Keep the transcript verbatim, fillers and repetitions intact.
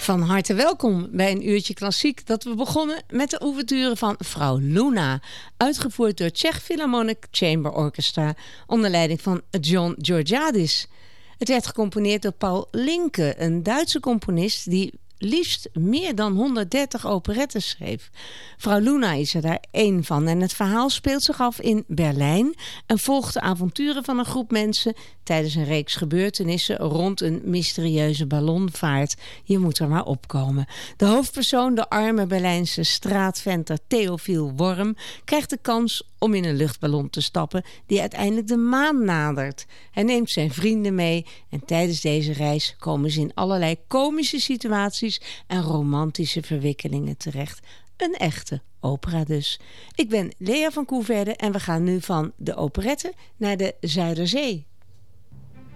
Van harte welkom bij een uurtje klassiek dat we begonnen met de ouverture van Frau Luna, uitgevoerd door het Czech Philharmonic Chamber Orchestra onder leiding van John Georgiadis. Het werd gecomponeerd door Paul Linke, een Duitse componist die liefst meer dan honderddertig operetten schreef. Frau Luna is er daar één van en het verhaal speelt zich af in Berlijn en volgt de avonturen van een groep mensen tijdens een reeks gebeurtenissen rond een mysterieuze ballonvaart. Je moet er maar opkomen. De hoofdpersoon, de arme Berlijnse straatventer Theophile Worm, krijgt de kans om in een luchtballon te stappen die uiteindelijk de maan nadert. Hij neemt zijn vrienden mee en tijdens deze reis komen ze in allerlei komische situaties en romantische verwikkelingen terecht. Een echte opera dus. Ik ben Lea van Koeverde en we gaan nu van de operette naar de Zuiderzee.